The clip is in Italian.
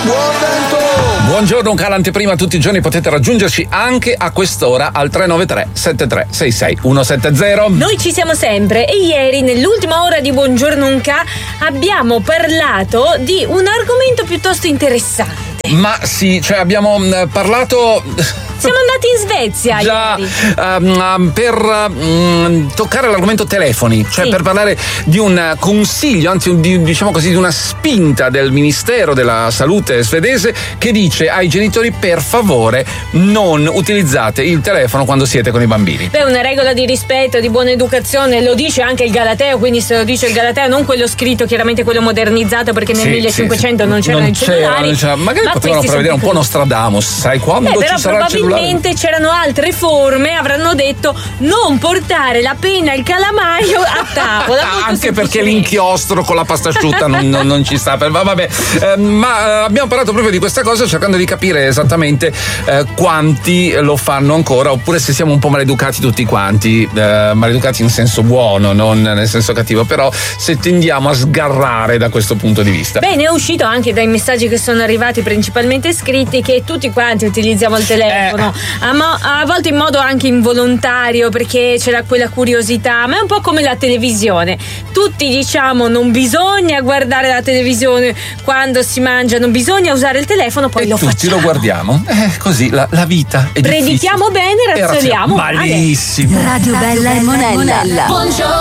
Buon vento! Buongiorno, un caro anteprima. Tutti i giorni potete raggiungerci anche a quest'ora al 393 7366 170. Noi ci siamo sempre e ieri nell'ultima ora di Buongiorno Unca abbiamo parlato di un argomento piuttosto interessante. Ma sì, cioè abbiamo parlato... Siamo andati in Svezia ieri. Per toccare l'argomento telefoni, cioè per parlare di un consiglio, anzi diciamo così, di una spinta del Ministero della Salute svedese che dice ai genitori: per favore non utilizzate il telefono quando siete con i bambini. Beh, una regola di rispetto, di buona educazione, lo dice anche il Galateo, quindi se lo dice il Galateo, non quello scritto, chiaramente quello modernizzato, perché nel 1500 non c'erano i cellulari. Magari potevano prevedere un po' Nostradamus, sai, quando ci sarà il cellulare. Probabilmente c'erano altre forme, avranno detto non portare la penna e il calamaio a tavola. Anche perché l'inchiostro con la pasta asciutta non ci sta. Vabbè, ma abbiamo parlato proprio di questa cosa cercando di capire esattamente quanti lo fanno ancora, oppure se siamo un po' maleducati tutti quanti, maleducati in senso buono, non nel senso cattivo, però se tendiamo a sgarrare da questo punto di vista. Bene, è uscito anche dai messaggi che sono arrivati principalmente scritti che tutti quanti utilizziamo il telefono. A volte in modo anche involontario, perché c'era quella curiosità, ma è un po' come la televisione. Tutti diciamo non bisogna guardare la televisione quando si mangia, non bisogna usare il telefono, poi lo tutti facciamo. Lo guardiamo. Così la vita è Preditiamo difficile. bene, razzoliamo. Malissimo. Radio Bella e Monella. Buongiorno